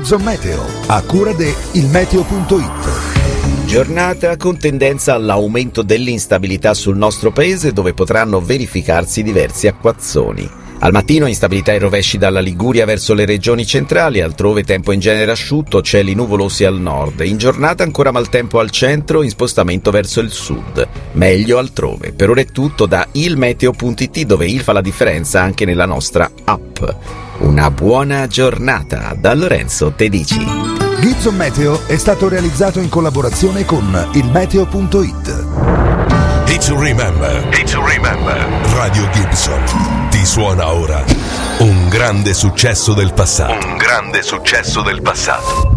Gizzo Meteo, a cura de ilmeteo.it. Giornata con tendenza all'aumento dell'instabilità sul nostro paese, dove potranno verificarsi diversi acquazzoni. Al mattino instabilità e rovesci dalla Liguria verso le regioni centrali, altrove tempo in genere asciutto, cieli nuvolosi al nord. In giornata ancora maltempo al centro, in spostamento verso il sud. Meglio altrove. Per ora è tutto da ilmeteo.it, dove il fa la differenza anche nella nostra app. Una buona giornata da Lorenzo Tedici. Gizzo Meteo è stato realizzato in collaborazione con ilmeteo.it. Hit to remember. Radio Gibson ti suona ora un grande successo del passato.